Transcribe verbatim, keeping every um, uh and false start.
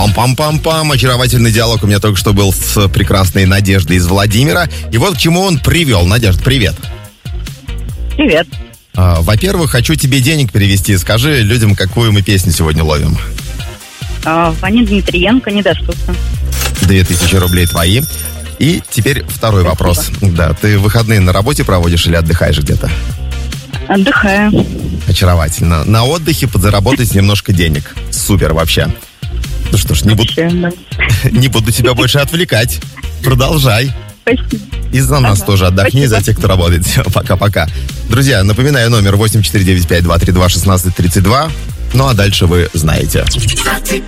Пам-пам-пам-пам. Очаровательный диалог у меня только что был с прекрасной Надеждой из Владимира. И вот к чему он привел. Надежда, привет. Привет. А, во-первых, хочу тебе денег перевести. Скажи людям, какую мы песню сегодня ловим. А, Ваня Дмитриенко, «Недоступно». Две тысячи рублей твои. И теперь второй Спасибо. вопрос. Да, ты выходные на работе проводишь или отдыхаешь где-то? Отдыхаю. Очаровательно. На отдыхе подзаработать немножко денег. Супер вообще. Ну что ж, не буду, Вообще, да. не буду тебя больше отвлекать. Продолжай. Спасибо. И за нас Ага. тоже отдохни, и Спасибо. за тех, кто работает. Все, пока-пока. Друзья, напоминаю, номер восемь четыре девять пять два три два шестнадцать тридцать два. Ну а дальше вы знаете.